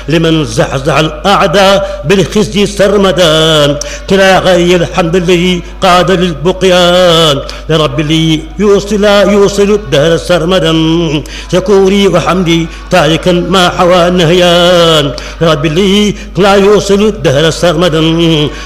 لمن زحزح الأعداء بالخزي سرمدا تلا غي الحمد الذي قاد للبقيان لرب لي يوصل الدهر سرمدا شكوري وحمدي تاركا ما حوى النهيان لرب لي لا يوصل الدهر سرمدا